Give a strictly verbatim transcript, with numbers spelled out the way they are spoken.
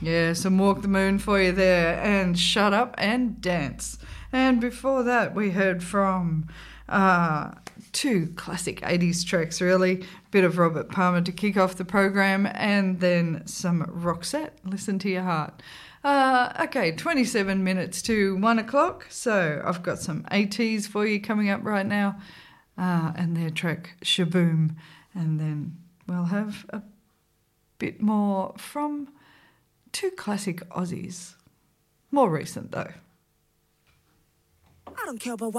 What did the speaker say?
Yeah, some Walk the Moon for you there, and Shut Up and Dance. And before that, we heard from uh, two classic eighties tracks, really. Bit of Robert Palmer to kick off the program, and then some Roxette, Listen to Your Heart. Uh, okay, twenty-seven minutes to one o'clock, so I've got some ATs for you coming up right now, uh, and their track Shaboom, and then we'll have a bit more from two classic Aussies. More recent, though. I don't care about